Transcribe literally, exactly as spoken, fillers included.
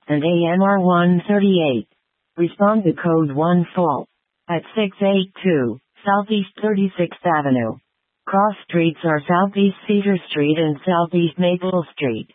and A M R one thirty-eight. Respond to code one fault at six eighty-two Southeast thirty-sixth Avenue. Cross streets are Southeast Cedar Street and Southeast Maple Street.